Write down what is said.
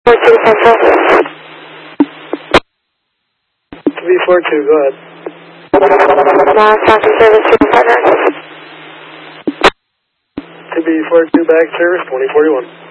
42 Central. To be 42, go ahead. Tracking service to partner. To be 42 back service 2041.